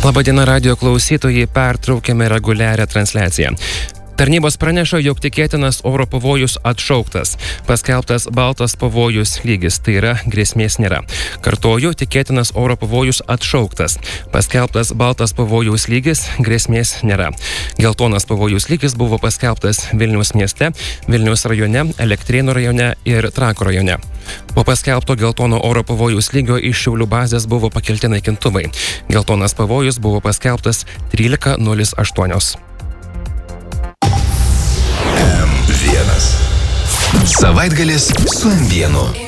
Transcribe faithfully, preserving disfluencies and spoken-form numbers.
Labadiena radijo klausytojai, pertraukėme reguliarią transliaciją. Tarnybos praneša, jog tikėtinas oro pavojus atšauktas. Paskelbtas baltas pavojus lygis, tai yra grėsmės nėra. Kartoju, tikėtinas oro pavojus atšauktas. Paskelbtas baltas pavojus lygis, grėsmės nėra. Geltonas pavojus lygis buvo paskelbtas Vilniaus mieste, Vilniaus rajone, Elektrėnų rajone ir Trakų rajone. Po paskelbto geltono oro pavojus lygio iš Šiaulių bazės buvo pakelti naikintuvai. Geltonas pavojus buvo paskelbtas trylika nulis aštuoni. Savaitgalis su M vienu.